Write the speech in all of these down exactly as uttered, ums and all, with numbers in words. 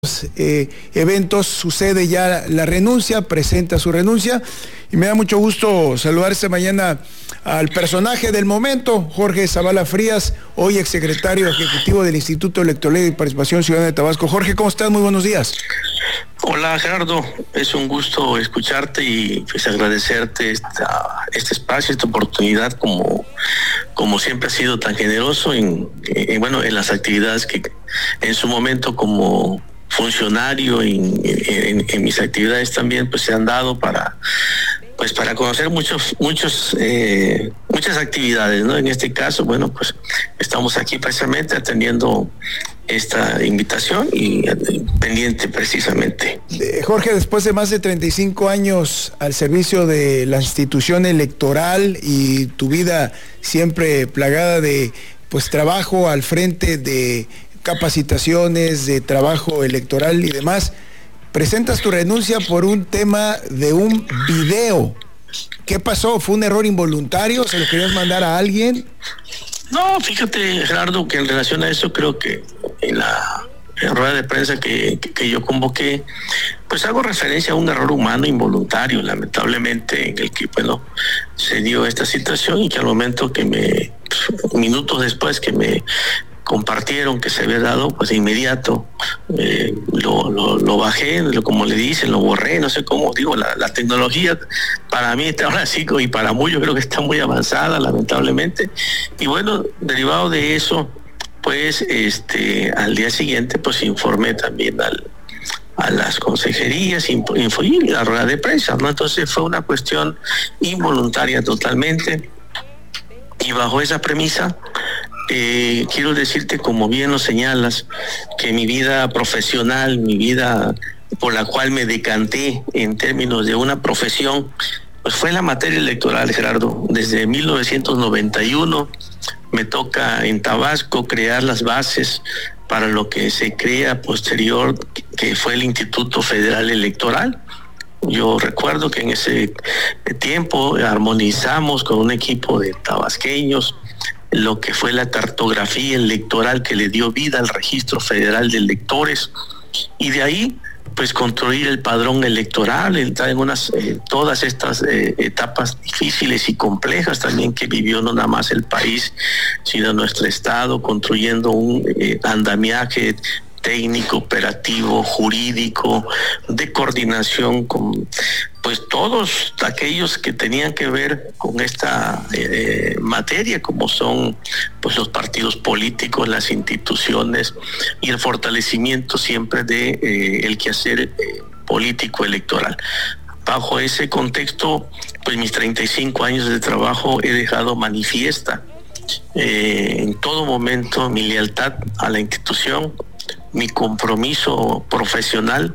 Eh, eventos sucede ya la renuncia, presenta su renuncia y me da mucho gusto saludar esta mañana al personaje del momento, Jorge Zavala Frías, hoy exsecretario ejecutivo del Instituto Electoral y Participación Ciudadana de Tabasco. Jorge, ¿cómo estás? Muy buenos días. Hola Gerardo, es un gusto escucharte y pues agradecerte esta, este espacio, esta oportunidad como, como siempre has sido tan generoso en, en, bueno, en las actividades que en su momento como funcionario en, en, en mis actividades también pues se han dado para pues para conocer muchos muchos eh, muchas actividades, ¿no? En este caso, bueno, pues estamos aquí precisamente atendiendo esta invitación y pendiente precisamente. Jorge, después de más de treinta y cinco años al servicio de la institución electoral y tu vida siempre plagada de pues trabajo al frente de capacitaciones, de trabajo electoral y demás, presentas tu renuncia por un tema de un video. ¿Qué pasó? ¿Fue un error involuntario? ¿Se lo querías mandar a alguien? No, fíjate, Gerardo, que en relación a eso creo que en la en rueda de prensa que, que, que yo convoqué, pues hago referencia a un error humano involuntario, lamentablemente, en el que, bueno, se dio esta situación y que al momento que me, minutos después que me compartieron que se había dado, pues de inmediato eh, lo, lo, lo bajé, lo, como le dicen, lo borré, no sé cómo, digo, la, la tecnología para mí está ahora sí, y para muchos creo que está muy avanzada, lamentablemente, y bueno, derivado de eso, pues este al día siguiente, pues informé también al a las consejerías, info, info, y la rueda de prensa, ¿no? Entonces fue una cuestión involuntaria totalmente, y bajo esa premisa, Eh, quiero decirte, como bien lo señalas, que mi vida profesional, mi vida por la cual me decanté en términos de una profesión, pues fue la materia electoral, Gerardo. Desde mil novecientos noventa y uno me toca en Tabasco crear las bases para lo que se crea posterior, que fue el Instituto Federal Electoral. Yo recuerdo que en ese tiempo armonizamos con un equipo de tabasqueños lo que fue la cartografía electoral que le dio vida al Registro Federal de Electores, y de ahí pues construir el padrón electoral, entrar en unas eh, todas estas eh, etapas difíciles y complejas también que vivió no nada más el país, sino nuestro estado, construyendo un eh, andamiaje técnico, operativo, jurídico, de coordinación con pues todos aquellos que tenían que ver con esta eh, materia, como son pues los partidos políticos, las instituciones y el fortalecimiento siempre de eh, el quehacer eh, político electoral. Bajo ese contexto, pues mis treinta y cinco años de trabajo he dejado manifiesta eh, en todo momento mi lealtad a la institución, mi compromiso profesional.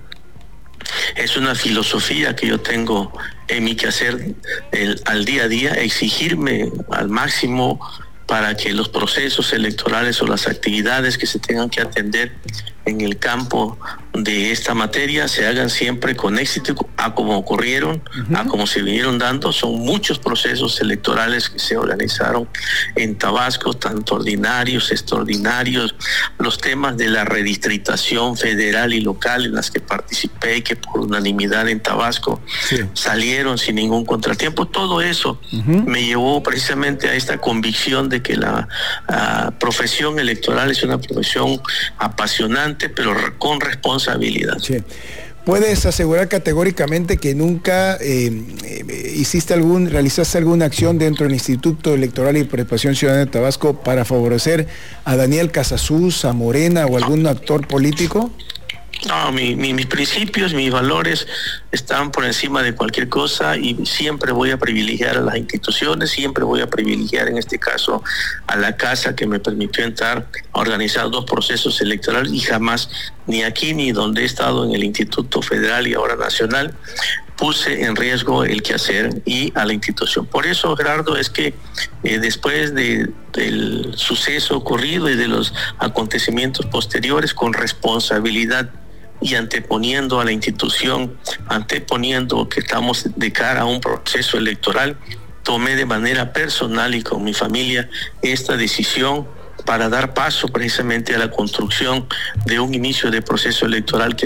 Es una filosofía que yo tengo en mi quehacer el, al día a día, exigirme al máximo para que los procesos electorales o las actividades que se tengan que atender en el campo de esta materia se hagan siempre con éxito, a como ocurrieron, uh-huh. a como se vinieron dando. Son muchos procesos electorales que se organizaron en Tabasco, tanto ordinarios, extraordinarios, los temas de la redistritación federal y local en las que participé, que por unanimidad en Tabasco sí. salieron sin ningún contratiempo. Todo eso uh-huh. me llevó precisamente a esta convicción de que la uh, profesión electoral es una profesión apasionante, pero con responsabilidad. Sí. ¿Puedes asegurar categóricamente que nunca eh, eh, hiciste algún, realizaste alguna acción dentro del Instituto Electoral y Participación Ciudadana de Tabasco para favorecer a Daniel Casasus, a Morena o algún actor político? No, mi, mi, mis principios, mis valores están por encima de cualquier cosa, y siempre voy a privilegiar a las instituciones, siempre voy a privilegiar en este caso a la casa que me permitió entrar a organizar dos procesos electorales, y jamás, ni aquí ni donde he estado en el Instituto Federal y ahora Nacional, puse en riesgo el quehacer y a la institución. Por eso, Gerardo, es que eh, después de, del suceso ocurrido y de los acontecimientos posteriores, con responsabilidad y anteponiendo a la institución, anteponiendo que estamos de cara a un proceso electoral, tomé de manera personal y con mi familia esta decisión para dar paso precisamente a la construcción de un inicio de proceso electoral que